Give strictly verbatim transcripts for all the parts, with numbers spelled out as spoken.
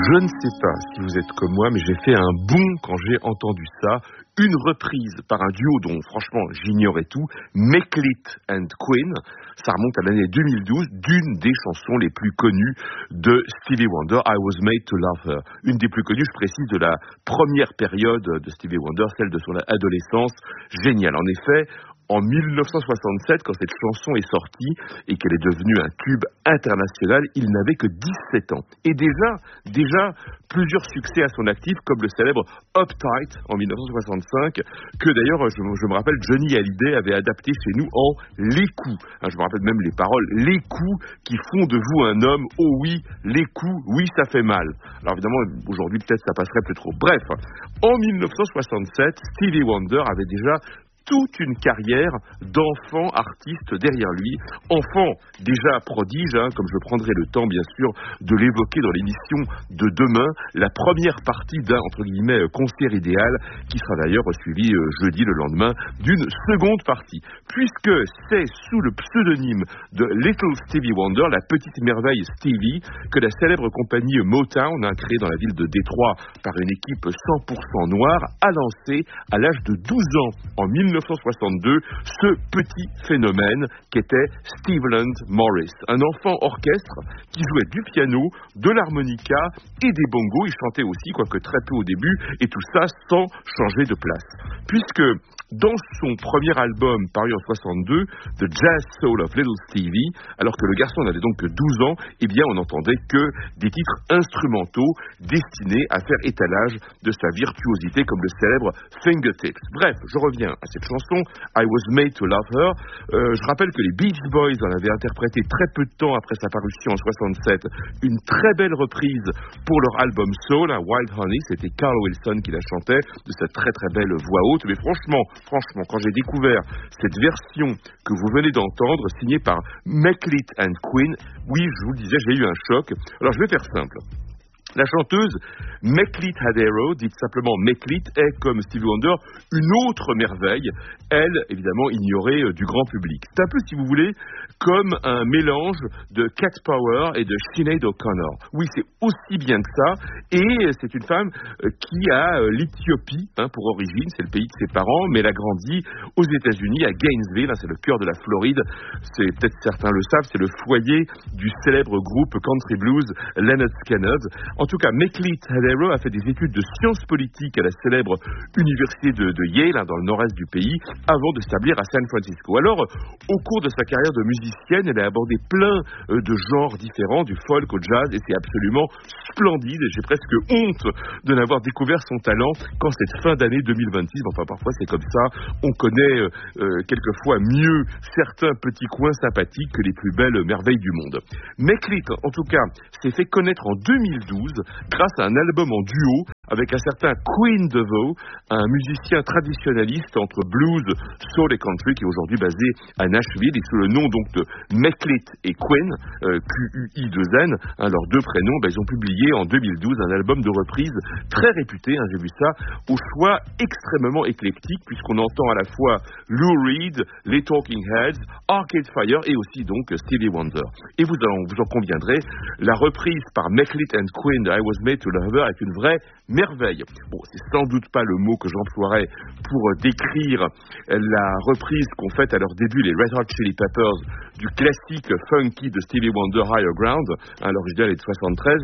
Je ne sais pas si vous êtes comme moi, mais j'ai fait un bond quand j'ai entendu ça. Une reprise par un duo dont, franchement, j'ignorais tout, Make It and Queen. Ça remonte à l'année deux mille douze, d'une des chansons les plus connues de Stevie Wonder, I Was Made to Love Her. Une des plus connues, je précise, de la première période de Stevie Wonder, celle de son adolescence. Génial. En effet, en dix-neuf cent soixante-sept, quand cette chanson est sortie et qu'elle est devenue un tube international, il n'avait que dix-sept ans. Et déjà, déjà, plusieurs succès à son actif, comme le célèbre Uptight en dix-neuf cent soixante-cinq, que d'ailleurs, je, je me rappelle, Johnny Hallyday avait adapté chez nous en Les coups. Hein, je me rappelle même les paroles, les coups qui font de vous un homme. Oh oui, les coups, oui, ça fait mal. Alors évidemment, aujourd'hui, peut-être ça passerait plus trop. Bref, en dix-neuf cent soixante-sept, Stevie Wonder avait déjà toute une carrière d'enfant artiste derrière lui, enfant déjà prodige, hein, comme je prendrai le temps bien sûr de l'évoquer dans l'émission de demain, la première partie d'un entre guillemets concert idéal qui sera d'ailleurs suivi euh, jeudi le lendemain d'une seconde partie, puisque c'est sous le pseudonyme de Little Stevie Wonder, la petite merveille Stevie, que la célèbre compagnie Motown, hein, créée dans la ville de Détroit par une équipe cent pour cent noire, a lancé à l'âge de douze ans en dix-neuf cent soixante-deux ce petit phénomène qu'était Stevland Morris, un enfant orchestre qui jouait du piano, de l'harmonica et des bongos. Il chantait aussi, quoique très peu au début, et tout ça sans changer de place. Puisque dans son premier album paru en soixante-deux, The Jazz Soul of Little Stevie, alors que le garçon n'avait donc que douze ans, eh bien on n'entendait que des titres instrumentaux destinés à faire étalage de sa virtuosité, comme le célèbre Fingertips. Bref, je reviens à cette chanson, I Was Made to Love Her. Euh, je rappelle que les Beach Boys en avaient interprété très peu de temps après sa parution en soixante-sept une très belle reprise pour leur album Soul, hein, Wild Honey. C'était Carl Wilson qui la chantait, de cette très très belle voix haute. Mais franchement, franchement, quand j'ai découvert cette version que vous venez d'entendre, signée par Make It and Queen, oui, je vous le disais, j'ai eu un choc. Alors je vais faire simple. La chanteuse Meklit Hadero, dite simplement Meklit, est, comme Stevie Wonder, une autre merveille, elle, évidemment, ignorée euh, du grand public. C'est un peu, si vous voulez, comme un mélange de Cat Power et de Sinead O'Connor. Oui, c'est aussi bien que ça, et c'est une femme euh, qui a euh, l'Éthiopie hein, pour origine, c'est le pays de ses parents, mais elle a grandi aux États-Unis, à Gainesville, hein, c'est le cœur de la Floride, c'est peut-être certains le savent, c'est le foyer du célèbre groupe country blues Lynyrd Skynyrd. En tout cas, Meklit Hadero a fait des études de sciences politiques à la célèbre université de, de Yale, hein, dans le nord-est du pays, avant de s'établir à San Francisco. Alors, au cours de sa carrière de musicienne, elle a abordé plein euh, de genres différents, du folk au jazz, et c'est absolument splendide. J'ai presque honte de n'avoir découvert son talent qu'en cette fin d'année deux mille vingt-six. Enfin, parfois c'est comme ça. On connaît euh, euh, quelquefois mieux certains petits coins sympathiques que les plus belles merveilles du monde. Meklit, en tout cas, s'est fait connaître en deux mille douze grâce à un album en duo avec un certain Queen DeVoe, un musicien traditionnaliste entre blues, soul et country qui est aujourd'hui basé à Nashville et sous le nom donc de Meklit et Queen, euh, Q U I deux N, hein, leurs deux prénoms, bah, ils ont publié en deux mille douze un album de reprise très réputé, hein, j'ai vu ça, au choix extrêmement éclectique puisqu'on entend à la fois Lou Reed, les Talking Heads, Arcade Fire et aussi donc Stevie Wonder. Et vous en, vous en conviendrez, la reprise par Meklit and Queen de I Was Made to Love Her est une vraie merveille. Bon, c'est sans doute pas le mot que j'emploierais pour décrire la reprise qu'ont faite à leur début les Red Hot Chili Peppers du classique funky de Stevie Wonder, Higher Ground, hein, l'original est de soixante-treize,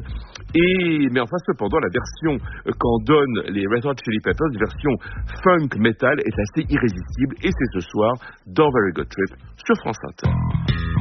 et, mais enfin cependant la version qu'en donnent les Red Hot Chili Peppers, version funk metal, est assez irrésistible, et c'est ce soir dans Very Good Trip sur France Inter.